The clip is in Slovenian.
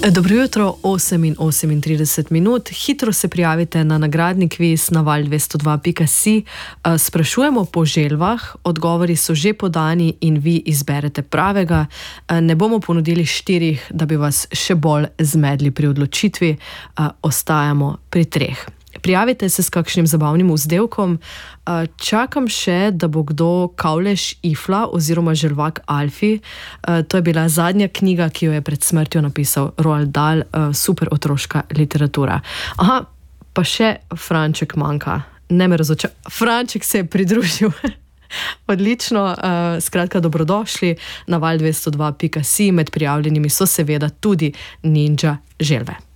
Dobro jutro, 8:38. Hitro se prijavite na nagradni kviz na val202.si. Sprašujemo po želvah, odgovori so že podani in vi izberete pravega. Ne bomo ponudili 4, da bi vas še bolj zmedli pri odločitvi. Ostajamo pri 3. Prijavite se s kakšnim zabavnim vzdevkom. Čakam še, da bo kdo Kavlež Ifla oziroma Želvak Alfi. To je bila zadnja knjiga, ki jo je pred smrtjo napisal Roald Dahl, super otroška literatura. Aha, pa še Franček manjka. Ne me Franček se je pridružil. Odlično, skratka dobrodošli na val202.si. Med prijavljenimi so seveda tudi Ninja želve.